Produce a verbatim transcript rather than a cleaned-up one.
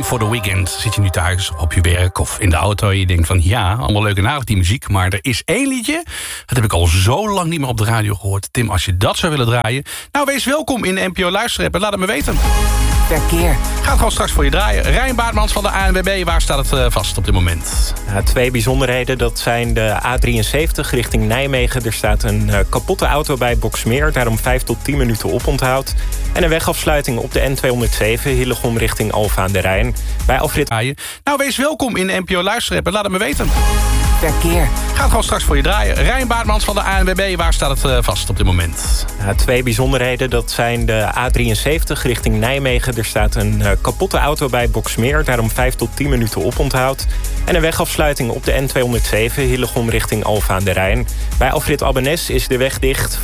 voor de weekend. Zit je nu thuis op je werk of in de auto en je denkt van ja, allemaal leuk en aardig die muziek, maar er is één liedje, dat heb ik al zo lang niet meer op de radio gehoord. Tim, als je dat zou willen draaien, nou wees welkom in de N P O Luisterapp en laat het me weten. Verkeer. Gaat gewoon straks voor je draaien. Rijn Baartmans van de A N W B, waar staat het uh, vast op dit moment? Ja, twee bijzonderheden, dat zijn de A drieënzeventig richting Nijmegen. Er staat een uh, kapotte auto bij Boxmeer, daarom vijf tot tien minuten oponthoud. En een wegafsluiting op de N tweehonderdzeven, Hillegom richting Alphen aan de Rijn. Bij afrit... Nou, wees welkom in de N P O Luisterapp en laat het me weten. Verkeer. Gaat gewoon straks voor je draaien. Rijn Baartmans van de A N W B, waar staat het uh, vast op dit moment? Ja, twee bijzonderheden, dat zijn de A drieënzeventig richting Nijmegen. Er staat een uh, kapotte auto bij Boxmeer, daarom vijf tot tien minuten oponthoud. En een wegafsluiting op de N tweehonderdzeven, Hillegom richting Alphen aan de Rijn. Bij afrit Abbenes is de weg dicht